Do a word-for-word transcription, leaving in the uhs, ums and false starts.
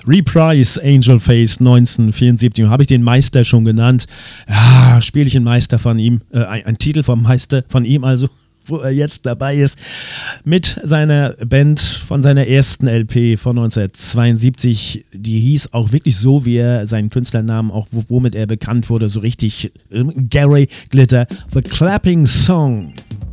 Reprise, Angel Face neunzehnhundertvierundsiebzig. Habe ich den Meister schon genannt? Ja, spiele ich einen Meister von ihm, äh, ein, ein Titel vom Meister von ihm also, wo er jetzt dabei ist, mit seiner Band von seiner ersten L P von neunzehnhundertzweiundsiebzig. Die hieß auch wirklich so, wie er seinen Künstlernamen, auch womit er bekannt wurde, so richtig, äh, Gary Glitter, The Clapping Song.